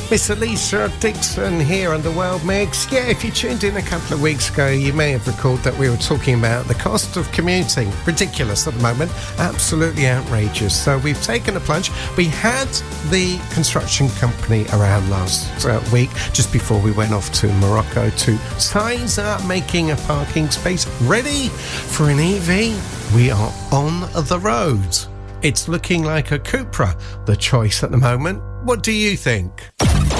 Miss Elisa Dixon here on the World Mix. Yeah, if you tuned in a couple of weeks ago, you may have recalled that we were talking about the cost of commuting. Ridiculous at the moment, absolutely outrageous. So we've taken a plunge. We had the construction company around last week, just before we went off to Morocco to size up making a parking space ready for an EV. We are on the road. It's looking like a Cupra, the choice at the moment. What do you think?